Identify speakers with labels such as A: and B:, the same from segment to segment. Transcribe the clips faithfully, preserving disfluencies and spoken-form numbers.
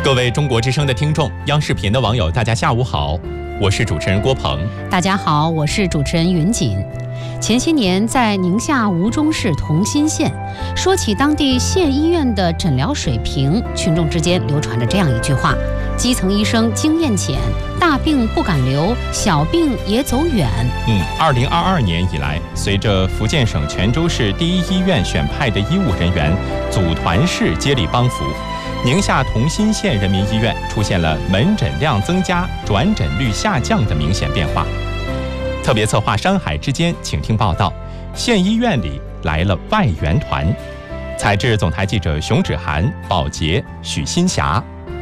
A: 各位中国之声的听众，央视频的网友，大家下午好，我是主持人郭鹏。
B: 大家好，我是主持人云锦。前些年，在宁夏吴忠市同心县，说起当地县医院的诊疗水平，群众之间流传着这样一句话：基层医生经验浅，大病不敢留，小病也走远。
A: 嗯，二零二二年以来，随着福建省泉州市第一医院选派的医务人员组团式接力帮扶，宁夏同心县人民医院出现了门诊量增加、转诊率下降的明显变化。特别策划山海之间，请听报道。县医院里来了外援团，采制总台记者熊芷涵、宝洁、许新霞。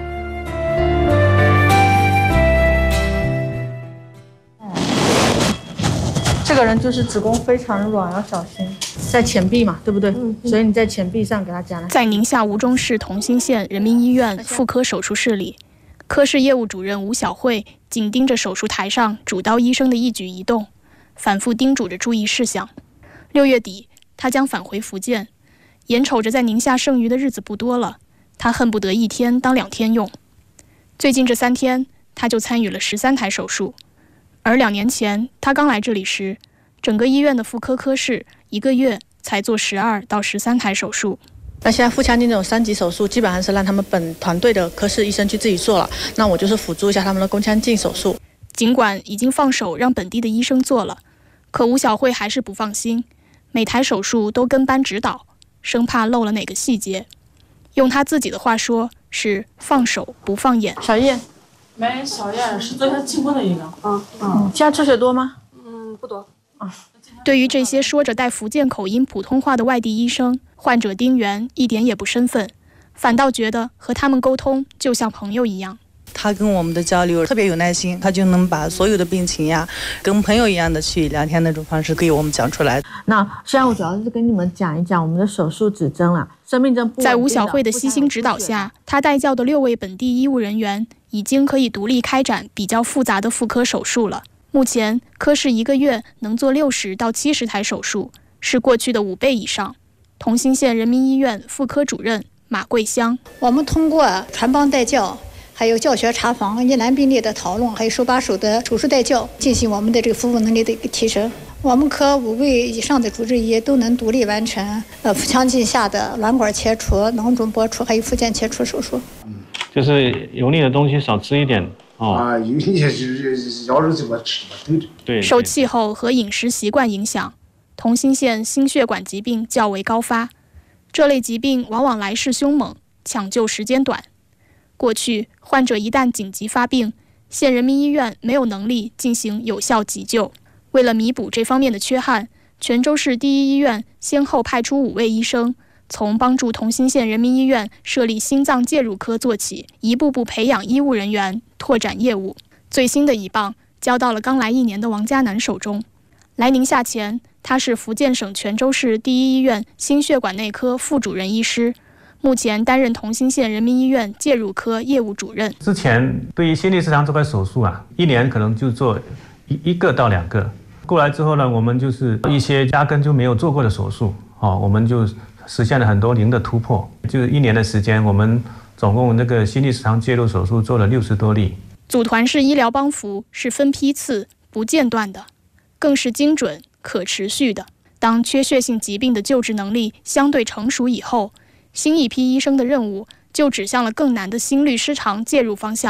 C: 这个人就是子宫非常软，要小心，在前臂嘛，对不对？嗯嗯、所以你在前臂上给他夹。
D: 在宁夏吴忠市同心县人民医院妇科手术室里，科室业务主任吴晓慧紧盯着手术台上主刀医生的一举一动，反复叮嘱着注意事项。六月底，他将返回福建，眼瞅着在宁夏剩余的日子不多了，他恨不得一天当两天用。最近这三天，他就参与了十三台手术，而两年前他刚来这里时，整个医院的妇科科室一个月才做十二到十三台手术。
C: 那现在腹腔镜这种三级手术，基本上是让他们本团队的科室医生去自己做了，那我就是辅助一下他们的宫腔镜手术。
D: 尽管已经放手让本地的医生做了，可吴晓慧还是不放心，每台手术都跟班指导，生怕漏了哪个细节。用他自己的话说，是放手不放眼。
C: 小叶，
E: 没小叶是昨天进过的一个。
C: 嗯嗯，现在出血多吗？
E: 嗯，不多。
C: 啊。
D: 对于这些说着带福建口音普通话的外地医生，患者丁元一点也不生分，反倒觉得和他们沟通就像朋友一样。
F: 他跟我们的交流特别有耐心，他就能把所有的病情呀，跟朋友一样的去聊天那种方式给我们讲出来。
C: 那现在我主要是跟你们讲一讲我们的手术指征了，生命证不稳定的。
D: 在吴晓慧的悉心指导下，他带教的六位本地医务人员已经可以独立开展比较复杂的妇科手术了。目前科室一个月能做六十到七十台手术，是过去的五倍以上。同心县人民医院妇科主任马桂香，
G: 我们通过传帮带教，还有教学查房、疑难病例的讨论，还有手把手的手术带教，进行我们的这个服务能力的一个提升。我们科五位以上的主治医都能独立完成呃腹腔镜下的卵管切除、囊肿剥除还有附件切除手术。
H: 嗯，就是油腻的东西少吃一点。哦、
I: 啊，有些就是要肉怎么吃嘛，对的。
H: 对。
D: 受气候和饮食习惯影响，同心县心血管疾病较为高发，这类疾病往往来势凶猛，抢救时间短。过去患者一旦紧急发病，县人民医院没有能力进行有效急救。为了弥补这方面的缺憾，泉州市第一医院先后派出五位医生，从帮助同心县人民医院设立心脏介入科做起，一步步培养医务人员，拓展业务。最新的一棒交到了刚来一年的王嘉南手中。来宁夏前，他是福建省泉州市第一医院心血管内科副主任医师，目前担任同心县人民医院介入科业务主任。
J: 之前对于心律失常这块手术啊，一年可能就做一一个到两个。过来之后呢，我们就是一些压根就没有做过的手术，哦，我们就实现了很多零的突破。就是一年的时间，我们总共那个心律失常介入手术做了六十多例。
D: 组团式医疗帮扶是分批次、不间断的，更是精准、可持续的。当缺血性疾病的救治能力相对成熟以后，新一批医生的任务就指向了更难的心律失常介入方向。